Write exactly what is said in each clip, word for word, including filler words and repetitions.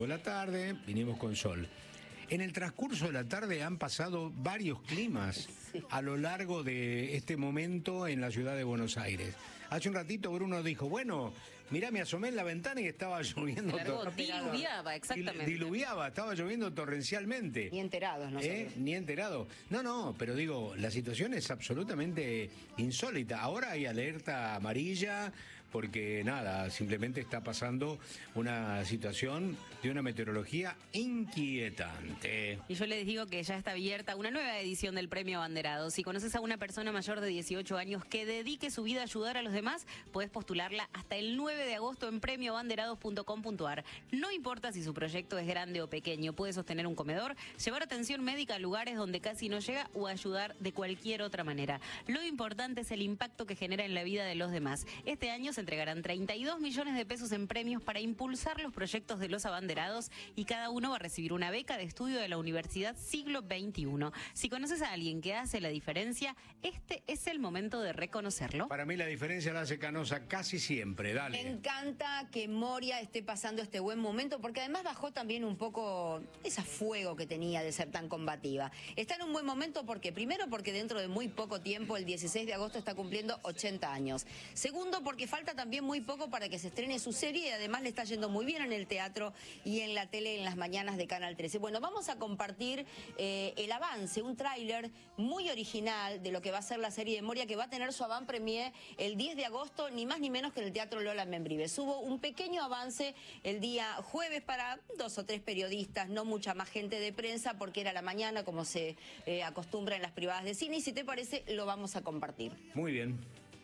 De la tarde, vinimos con sol. En el transcurso de la tarde han pasado varios climas sí. a lo largo de este momento en la ciudad de Buenos Aires. Hace un ratito Bruno dijo, bueno, mirá, me asomé en la ventana y estaba lloviendo. Claro, diluviaba, exactamente. Diluviaba, estaba lloviendo torrencialmente. Ni enterados, ¿no? ¿Eh? Ni enterado. No, no, pero digo, la situación es absolutamente insólita. Ahora hay alerta amarilla porque nada, simplemente está pasando una situación de una meteorología inquietante. Y yo les digo que ya está abierta una nueva edición del Premio Abanderado. Si conoces a una persona mayor de dieciocho años que dedique su vida a ayudar a los demás, puedes postularla hasta el nueve de agosto en premio abanderados punto com punto ar. No importa si su proyecto es grande o pequeño, puede sostener un comedor, llevar atención médica a lugares donde casi no llega o ayudar de cualquier otra manera. Lo importante es el impacto que genera en la vida de los demás. Este año se entregarán treinta y dos millones de pesos en premios para impulsar los proyectos de los abanderados y cada uno va a recibir una beca de estudio de la Universidad Siglo veintiuno. Si conoces a alguien que hace la diferencia, este es el momento de reconocerlo. Para mí la diferencia la hace Canosa casi siempre, dale. Me encanta que Moria esté pasando este buen momento porque además bajó también un poco ese fuego que tenía de ser tan combativa. Está en un buen momento porque, primero, porque dentro de muy poco tiempo, el dieciséis de agosto, está cumpliendo ochenta años. Segundo, porque falta también muy poco para que se estrene su serie y además le está yendo muy bien en el teatro y en la tele en las mañanas de Canal trece. Bueno, vamos a compartir eh, el avance, un tráiler muy original de lo que va a ser la serie de Moria, que va a tener su avant premier el diez de agosto, ni más ni menos que en el Teatro Lola Membrives. Hubo un pequeño avance el día jueves para dos o tres periodistas, no mucha más gente de prensa, porque era la mañana, como se eh, acostumbra en las privadas de cine, y si te parece, lo vamos a compartir. Muy bien.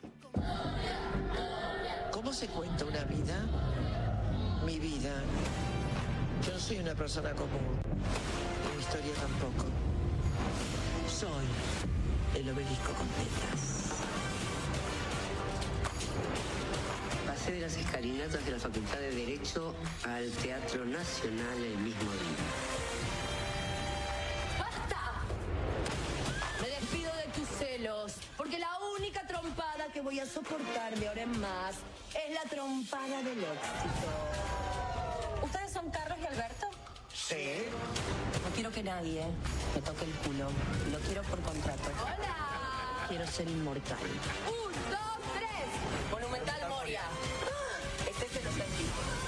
¿Cómo se cuenta una vida? Mi vida. Yo no soy una persona común. Mi historia tampoco. Soy el obelisco con tetas. Pasé de las escalinatas de la Facultad de Derecho al Teatro Nacional el mismo día. ¡Basta! Me despido de tus celos, porque la única trompada que voy a soportar de ahora en más es la trompada del éxito. ¿Ustedes son Carlos y Alberto? Sí. No quiero que nadie me toque el culo. Lo quiero por contrato. ¡Hola! Quiero ser inmortal. ¡Un, dos, tres! Monumental Moria. Este se lo sentí.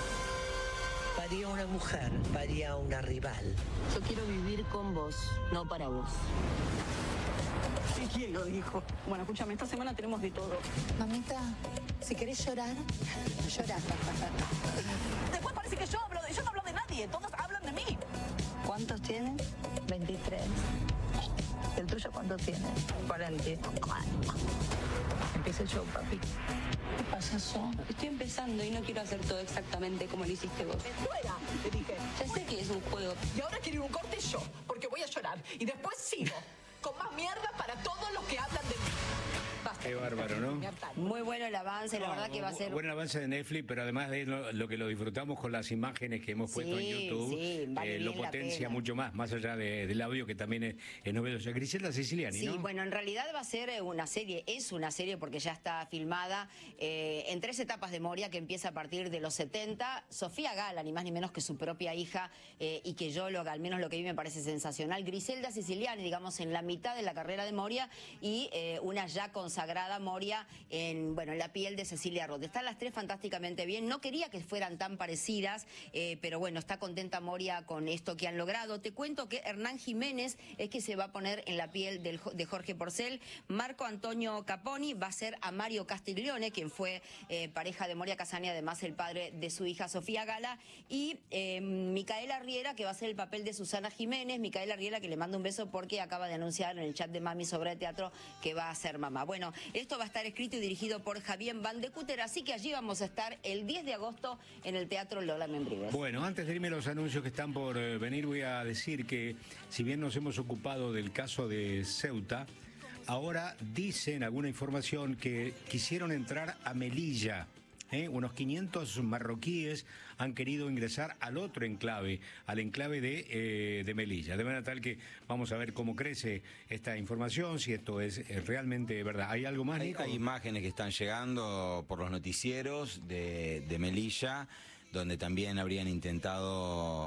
Paría una mujer, paría una rival. Yo quiero vivir con vos, no para vos. Sí, ¿quién lo dijo? Bueno, escúchame, esta semana tenemos de todo. Mamita, si querés llorar, llora. Después parece que yo hablo de... Yo no hablo de nadie, todos hablan de mí. ¿Cuántos tienen? veintitrés. ¿El tuyo cuánto tiene? cuarenta. Empieza el show, papi. ¿Qué payaso? Estoy empezando y no quiero hacer todo exactamente como lo hiciste vos. ¡Fuera! Te dije. Ya sé que es un juego. Y ahora quiero ir un corte yo, porque voy a llorar. Y después sigo con más mierda para todos los que hablan de mí. Basta. Qué bárbaro, ¿no? Muy bueno el avance, la No, verdad que va a ser... Buen avance de Netflix, pero además de lo, lo que lo disfrutamos con las imágenes que hemos puesto Sí, en YouTube, sí, vale eh, lo bien la potencia pena. mucho más, más allá de, del audio que también es, es novedoso. Griselda Siciliani, Sí, ¿no? bueno, en realidad va a ser una serie, es una serie porque ya está filmada eh, en tres etapas de Moria que empieza a partir de los setenta. Sofía Gala, ni más ni menos que su propia hija, eh, y que yo, lo, al menos lo que vi me parece sensacional. Griselda Siciliani, digamos, en la mitad de la carrera de Moria y eh, una ya consagrada Moria en, bueno, en la piel de Cecilia Roth. Están las tres fantásticamente bien. No quería que fueran tan parecidas, eh, pero bueno, está contenta Moria con esto que han logrado. Te cuento que Hernán Jiménez es que se va a poner en la piel del, de Jorge Porcel. Marco Antonio Caponi va a ser a Mario Castiglione, quien fue eh, pareja de Moria Casani, además el padre de su hija Sofía Gala. Y eh, Micaela Riera, que va a ser el papel de Susana Jiménez. Micaela Riera, que le manda un beso porque acaba de anunciar en el chat de Mami sobre el teatro que va a ser mamá. Bueno, esto va a estar escrito y dirigido por Javier Van de Cúter, así que allí vamos a estar el diez de agosto en el Teatro Lola Membrives. Bueno, antes de irme a los anuncios que están por eh, venir, voy a decir que si bien nos hemos ocupado del caso de Ceuta, ahora dicen alguna información que quisieron entrar a Melilla. ¿eh? Unos quinientos marroquíes han querido ingresar al otro enclave, al enclave de, eh, de Melilla. De manera tal que vamos a ver cómo crece esta información, si esto es eh, realmente verdad. ¿Hay algo más, Hay, Nico? hay imágenes que están llegando por los noticieros de, de Melilla, donde también habrían intentado